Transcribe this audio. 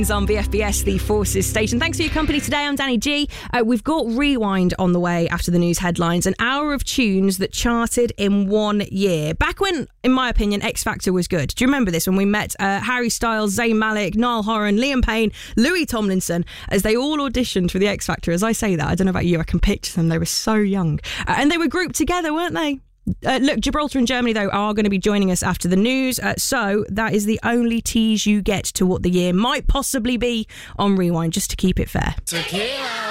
On VFBS, the Forces station. Thanks for your company today. I'm Danny G. We've got Rewind on the way after the news headlines. An hour of tunes that charted in 1 year. Back when, in my opinion, X Factor was good. Do you remember this? When we met Harry Styles, Zayn Malik, Niall Horan, Liam Payne, Louis Tomlinson, as they all auditioned for the X Factor. As I say that, I don't know about you, I can picture them. They were so young. And they were grouped together, weren't they? Look, Gibraltar and Germany, though, are going to be joining us after the news. So that is the only tease you get to what the year might possibly be on Rewind, just to keep it fair. Tequila.